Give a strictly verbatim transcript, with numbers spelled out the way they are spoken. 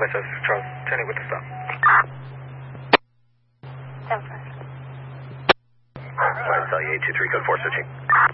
West Charles, turning with the stop. Ten five. Alright, Sally eight two three, code four, switching.